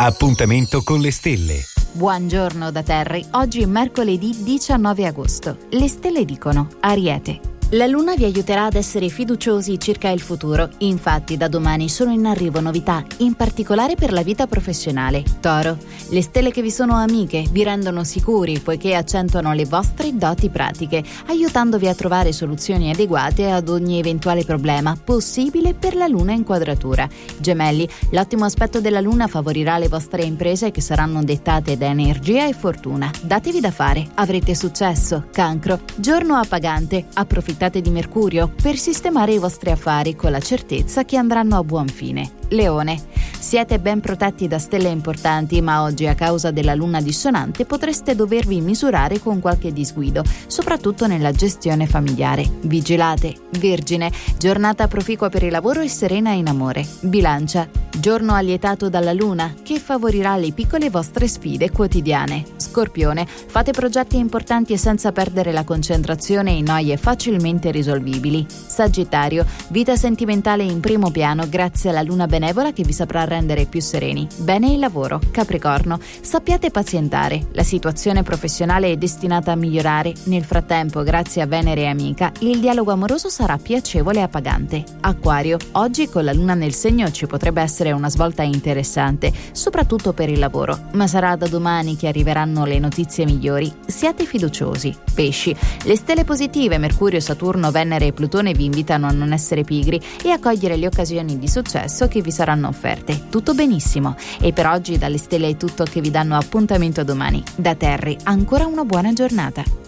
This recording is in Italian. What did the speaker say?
Appuntamento con le stelle. Buongiorno da Terry, oggi è mercoledì 19 agosto. Le stelle dicono: Ariete. La luna vi aiuterà ad essere fiduciosi circa il futuro, infatti da domani sono in arrivo novità, in particolare per la vita professionale. Toro, le stelle che vi sono amiche vi rendono sicuri poiché accentuano le vostre doti pratiche, aiutandovi a trovare soluzioni adeguate ad ogni eventuale problema possibile per la luna in quadratura. Gemelli, l'ottimo aspetto della luna favorirà le vostre imprese che saranno dettate da energia e fortuna. Datevi da fare, avrete successo. Cancro, giorno appagante, approfittate di Mercurio per sistemare i vostri affari con la certezza che andranno a buon fine. Leone, siete ben protetti da stelle importanti, ma oggi a causa della luna dissonante potreste dovervi misurare con qualche disguido, soprattutto nella gestione familiare. Vigilate. Vergine, giornata proficua per il lavoro e serena in amore. Bilancia, giorno allietato dalla luna che favorirà le piccole vostre sfide quotidiane. Scorpione, fate progetti importanti e senza perdere la concentrazione in noie facilmente risolvibili. Sagittario, vita sentimentale in primo piano grazie alla luna benevola che vi saprà rendere più sereni. Bene il lavoro. Capricorno, sappiate pazientare. La situazione professionale è destinata a migliorare. Nel frattempo, grazie a Venere amica, il dialogo amoroso sarà piacevole e appagante. Acquario, oggi con la luna nel segno ci potrebbe essere una svolta interessante, soprattutto per il lavoro, ma sarà da domani che arriveranno le notizie migliori. Siate fiduciosi. Pesci, le stelle positive Mercurio, Saturno, Venere e Plutone vi invitano a non essere pigri e a cogliere le occasioni di successo che vi saranno offerte. Tutto benissimo. E per oggi dalle stelle è tutto, che vi danno appuntamento domani. Da Terry, ancora una buona giornata.